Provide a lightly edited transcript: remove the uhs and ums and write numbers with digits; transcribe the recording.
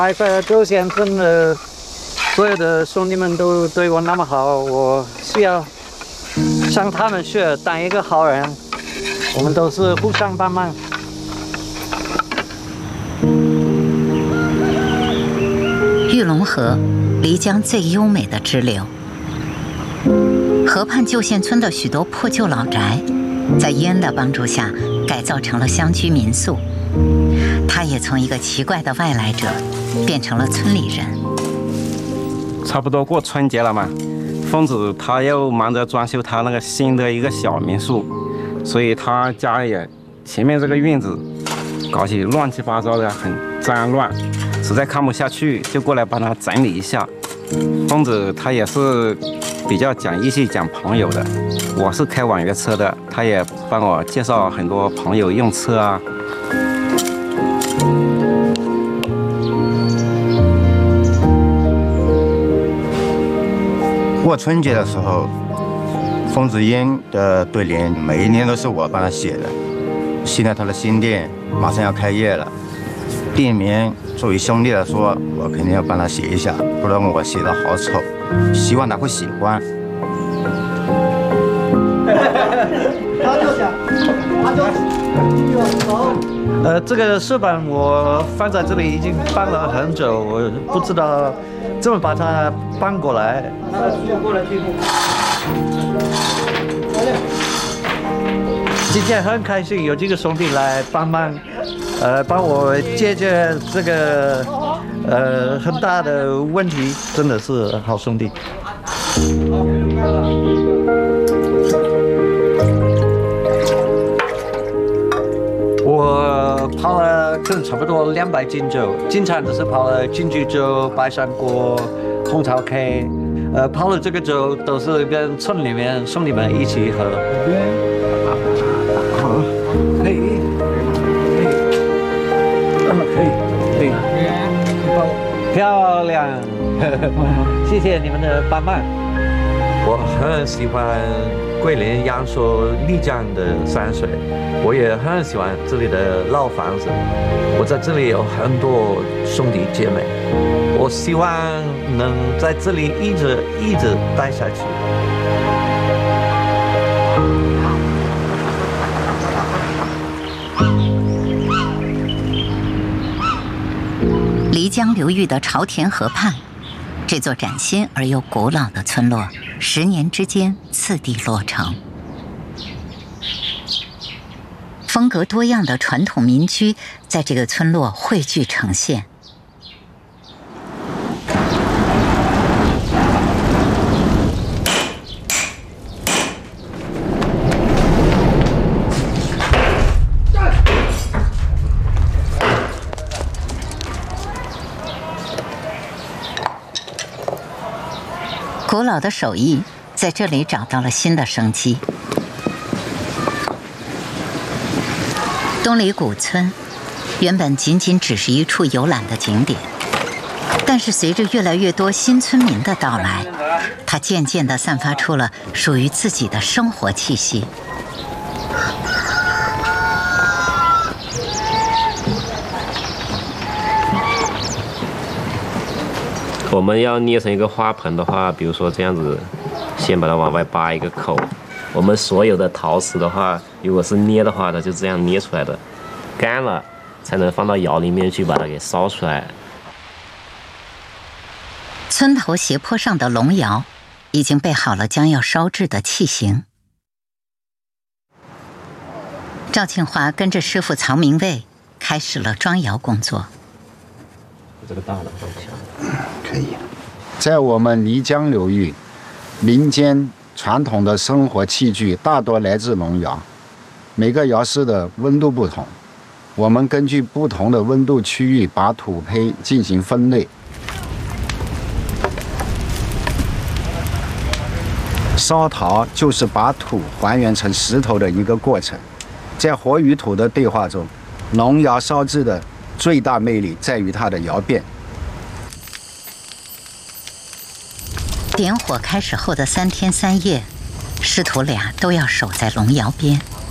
白色周先生的所有的兄弟们都对我那么好，我需要向他们学，当一个好人。我们都是互相帮忙。 玉龙河，漓江最优美的支流。河畔旧县村的许多破旧老宅，在伊恩的帮助下改造成了乡居民宿。他也从一个奇怪的外来者变成了村里人。 差不多过春节了嘛，疯子他又忙着装修他那个新的一个小民宿，所以他家也前面这个院子搞起乱七八糟的，很脏乱，实在看不下去，就过来帮他整理一下。疯子他也是比较讲义气、讲朋友的。我是开网约车的，他也帮我介绍很多朋友用车啊。 过春节的时候，疯子烟的对联每一年都是我帮他写的。现在他的新店马上要开业了，店名作为兄弟来说，我肯定要帮他写一下，不然我写的好丑，希望他会喜欢。 这个书本我放在这里已经放了很久，我不知道怎么把它搬过来。今天很开心有几个兄弟来帮忙，帮我解决这个很大的问题，真的是好兄弟。我跑了可能差不多200斤酒，经常都是跑了金桔酒、白山果、红桃 K， 跑了这个酒都是跟村里面兄弟们一起喝。可以，漂亮，谢谢你们的帮忙。我很喜欢桂林、阳朔、丽江的山水，我也很喜欢这里的老房子。我在这里有很多兄弟姐妹，我希望能在这里一直待下去。 漓江流域的朝田河畔，这座崭新而又古老的村落，10年之间次第落成。风格多样的传统民居在这个村落汇聚呈现。古老的手艺在这里找到了新的生机。东里古村原本仅仅只是一处游览的景点，但是随着越来越多新村民的到来，它渐渐地散发出了属于自己的生活气息。 我们要捏成一个花盆的话，比如说这样子，先把它往外扒一个口。我们所有的陶瓷的话，如果是捏的话，它就这样捏出来的，干了才能放到窑里面去把它给烧出来。 村头斜坡上的龙窑已经备好了将要烧制的器型。赵庆华跟着师傅曹明卫开始了装窑工作。 这个大的放下。 可以。在我们漓江流域，民间传统的生活器具大多来自龙窑，每个窑室的温度不同，我们根据不同的温度区域把土坯进行分类。烧陶就是把土还原成石头的一个过程，在火与土的对话中，龙窑烧制的最大魅力在于它的窑变。 点火开始后的3天3夜，师徒俩都要守在龙窑边。